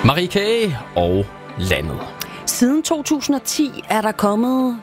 Marie K. og landet. Siden 2010 er der kommet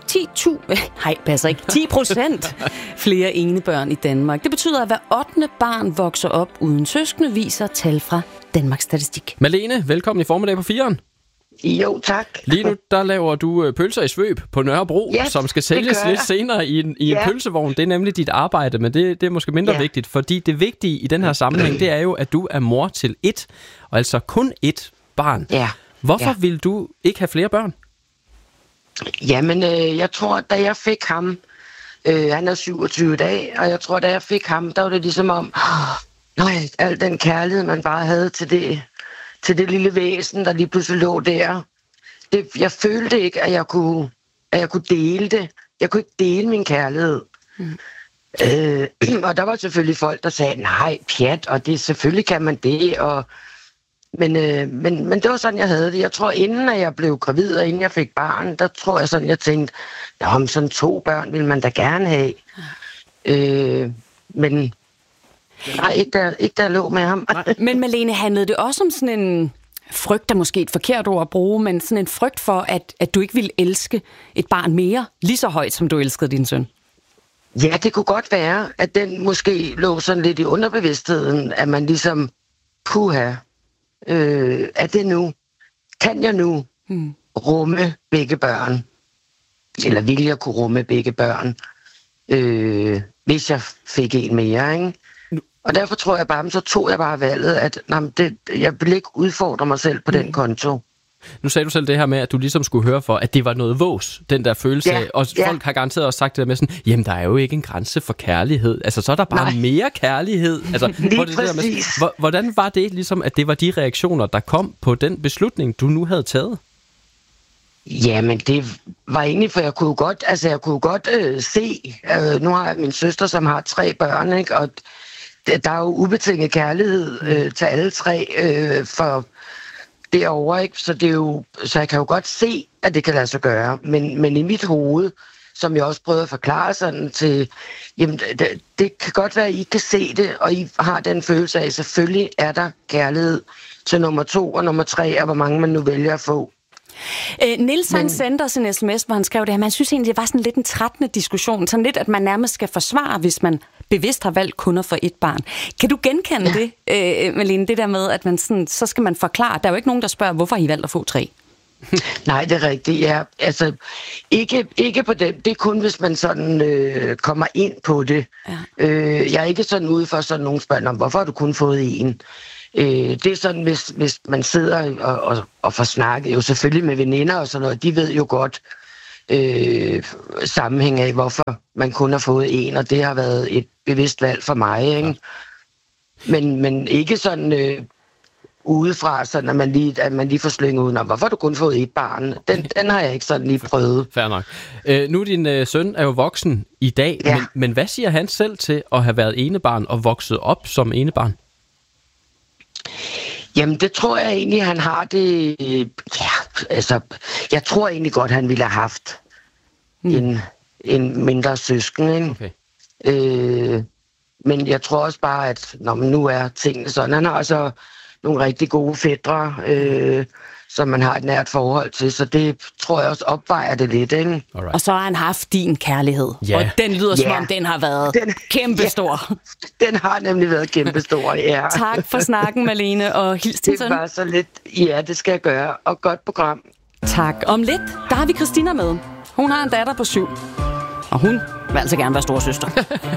10% flere enebørn i Danmark. Det betyder, at hver 8. barn vokser op uden søskende, viser tal fra Danmarks Statistik. Malene, velkommen i formiddag på 4'eren. Jo, tak. Lige nu, der laver du pølser i svøb på Nørrebro, som skal sælges lidt senere i en pølsevogn. Det er nemlig dit arbejde, men det er måske mindre vigtigt, fordi det vigtige i den her sammenhæng, det er jo, at du er mor til ét, og altså kun ét barn. Ja. Hvorfor vil du ikke have flere børn? Jamen, jeg tror, da jeg fik ham, han er 27 dage, og jeg tror, da jeg fik ham, der var det ligesom om, al den kærlighed, man bare havde til det lille væsen, der lige pludselig lå der. Jeg følte ikke, at jeg kunne dele det. Jeg kunne ikke dele min kærlighed. Og der var selvfølgelig folk, der sagde, nej, pjat, og det selvfølgelig kan man det, Men det var sådan, jeg havde det. Jeg tror, inden at jeg blev gravid, og inden jeg fik barn, der tror jeg sådan, jeg tænkte, om sådan 2 børn ville man da gerne have. Men nej, ikke da jeg lå med ham. Men Malene, handlede det også om sådan en frygt, der måske et forkert ord at bruge, men sådan en frygt for, at du ikke ville elske et barn mere, lige så højt, som du elskede din søn? Ja, det kunne godt være, at den måske lå sådan lidt i underbevidstheden, at man ligesom er det nu? Kan jeg nu rumme begge børn? Eller vil jeg kunne rumme begge børn? Hvis jeg fik en mere, ikke? Og derfor tror jeg bare, så tog jeg bare valget, at jeg vil ikke udfordre mig selv på den konto. Nu sagde du selv det her med, at du ligesom skulle høre for, at det var noget vås, den der følelse af. Og folk har garanteret også sagt det der med sådan, jamen der er jo ikke en grænse for kærlighed. Altså så er der bare mere kærlighed. Altså, hvordan var det ligesom, at det var de reaktioner, der kom på den beslutning, du nu havde taget? Jamen det var egentlig, for jeg kunne godt se, nu har jeg min søster, som har 3 børn, ikke? Og der er jo ubetinget kærlighed til alle 3 for derovre, ikke? Så jeg kan jo godt se, at det kan lade sig gøre. Men i mit hoved, som jeg også prøvede at forklare sådan til, jamen det kan godt være, at I kan se det, og I har den følelse af, selvfølgelig er der kærlighed til nummer 2 og nummer 3, og hvor mange man nu vælger at få. Niels han sendte os en sms, hvor han skrev det her. Man synes egentlig, det var sådan lidt en trættende diskussion. Sådan lidt, at man nærmest skal forsvare, hvis man bevidst har valgt kun at få 1 barn. Kan du genkende det, Malene, det der med, at man sådan, så skal man forklare? Der er jo ikke nogen, der spørger, hvorfor I valgt at få 3. Nej, det er rigtigt, ja. Altså, ikke på det. Det er kun, hvis man sådan kommer ind på det. Ja. Jeg er ikke sådan ude for sådan nogen spørger, hvorfor har du kun fået 1? Det er sådan, hvis man sidder og får snakket, jo selvfølgelig med veninder og sådan noget, de ved jo godt sammenhæng af, hvorfor man kun har fået 1, og det har været et bevidst valg for mig, ikke? Ja. Men ikke sådan udefra, sådan at man lige får slynget ud, hvorfor har du kun fået 1 barn? Den har jeg ikke sådan lige prøvet. Fair nok. Nu din søn er jo voksen i dag, men hvad siger han selv til at have været enebarn og vokset op som enebarn? Jamen, det tror jeg egentlig, han har det. Jeg tror egentlig godt, han ville have haft en mindre søsken, ikke? Okay. Men jeg tror også bare, at nu er tingene sådan. Han har altså nogle rigtig gode fætre, som man har et nært forhold til, så det tror jeg også opvejer det lidt, ikke? Og så har han haft din kærlighed, og den lyder som om, den har været kæmpestor. Den har nemlig været kæmpestor, ja. Tak for snakken, Malene, og hils til søn. Det var så lidt, det skal jeg gøre, og godt program. Tak. Om lidt, der har vi Christina med. Hun har en datter på 7, og hun vil altså gerne være storesøster.